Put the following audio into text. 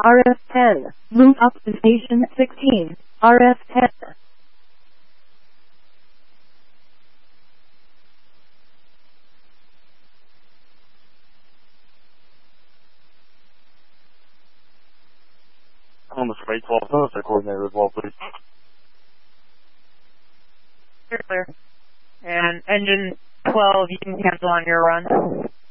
RF10. Move up to station 16. RF10. On the 812 notice, the coordinator as well, please. You're clear. And engine 12, you can cancel on your run.